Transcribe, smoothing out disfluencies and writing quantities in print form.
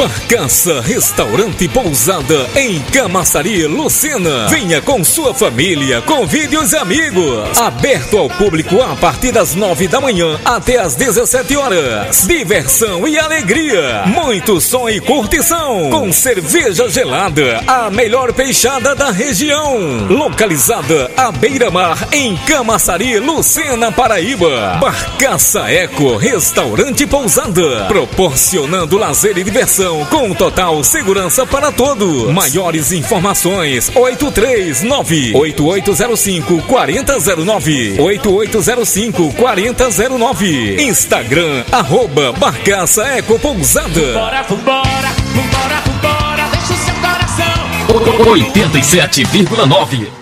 Barcaça Restaurante Pousada em Camaçari, Lucena. Venha com sua família, convide os amigos. Aberto ao público a partir das 9 da manhã até as 17 horas. Diversão e alegria. Muito som e curtição. Com cerveja gelada. A melhor peixada da região. Localizada à beira-mar em Camaçari, Lucena, Paraíba. Barcaça Eco Restaurante Pousada. Proporcionando lazer e diversão com total segurança para todos. Maiores informações 839-8805-4009 8805-4009. Instagram @Barcaça Eco Pousada. Vambora, vambora, vambora, vambora, deixa o seu coração. 87,9